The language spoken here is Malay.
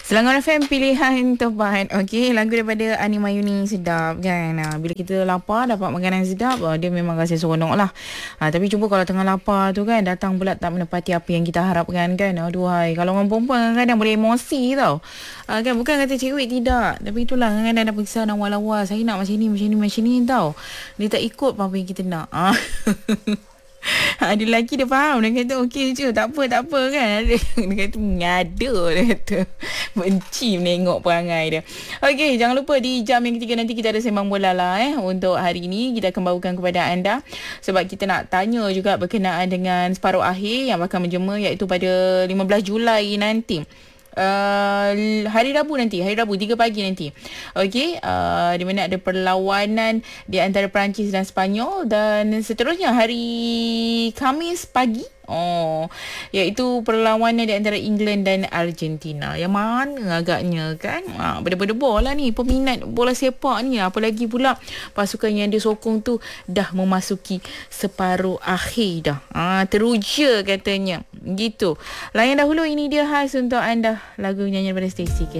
Selangor FM pilihan terbaik. Okey, lagu daripada Ani Mayuni sedap kan. Bila kita lapar dapat makanan sedap, dia memang rasa seronok lah. Tapi cuba kalau tengah lapar tu kan, datang pula tak menepati apa yang kita harapkan kan. Aduhai, kalau orang perempuan kadang boleh emosi tau. Kan bukan kata cewek tidak, tapi itulah kadang-kadang dah pesan awal-awal, saya nak macam ni tau. Dia tak ikut apa yang kita nak. Ada lelaki dia faham. Dia kata okey je, tak apa kan. Dia kata mengada. Dia kata benci menengok perangai dia. Okey, jangan lupa di jam yang ketiga nanti kita ada sembang bola lah untuk hari ini kita akan bawakan kepada anda. Sebab kita nak tanya juga berkenaan dengan separuh akhir yang bakal menjema, iaitu pada 15 Julai nanti. Hari Rabu 3 pagi nanti. Okey, di mana ada perlawanan di antara Perancis dan Sepanyol, dan seterusnya hari Khamis pagi iaitu perlawanan di antara England dan Argentina. Yang mana agaknya kan berdebar-debar lah ni peminat bola sepak ni, apalagi pula pasukan yang dia sokong tu dah memasuki separuh akhir dah. Teruja katanya gitu. Layan dahulu, ini dia khas untuk anda lagu nyanyian daripada Stacey.